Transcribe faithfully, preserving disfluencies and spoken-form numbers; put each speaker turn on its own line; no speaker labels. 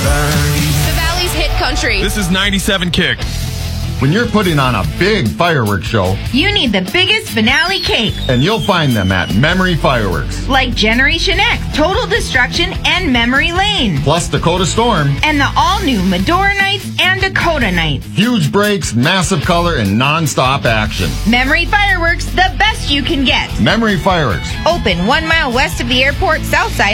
The Valley's hit country.
This is ninety-seven Kick.
When you're putting on a big fireworks show,
you need the biggest finale cake.
And you'll find them at Memory Fireworks.
Like Generation X, Total Destruction, and Memory Lane.
Plus Dakota Storm.
And the all-new Medora Nights and Dakota Nights.
Huge breaks, massive color, and non-stop action.
Memory Fireworks, the best you can get.
Memory Fireworks.
Open one mile west of the airport, south side